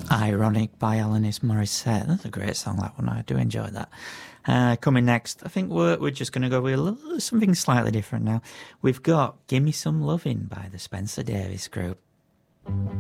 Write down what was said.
Ironic by Alanis Morissette. That's a great song, that one. I do enjoy that. Coming next, I think we're just going to go with something slightly different now. We've got Gimme Some Lovin' by the Spencer Davis Group.